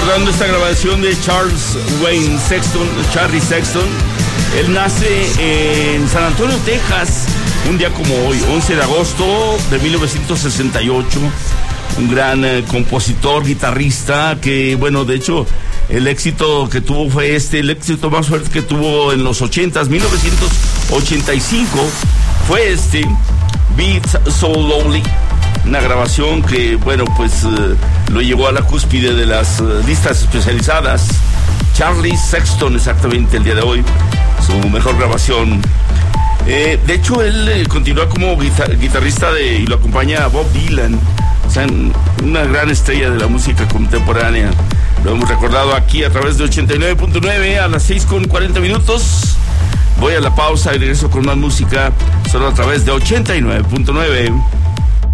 recordando esta grabación de Charlie Sexton. Él nace en San Antonio, Texas, un día como hoy, 11 de agosto de 1968. Un gran compositor, guitarrista, que bueno, de hecho, el éxito que tuvo fue el éxito más fuerte que tuvo en los 80s, 1985, fue Beats So Lonely. Una grabación que, bueno, pues lo llevó a la cúspide de las listas especializadas. Charlie Sexton, exactamente, el día de hoy, su mejor grabación. De hecho, él continúa como guitarrista y lo acompaña a Bob Dylan. O sea, una gran estrella de la música contemporánea. Lo hemos recordado aquí a través de 89.9 a las 6:40. Voy a la pausa y regreso con más música, solo a través de 89.9.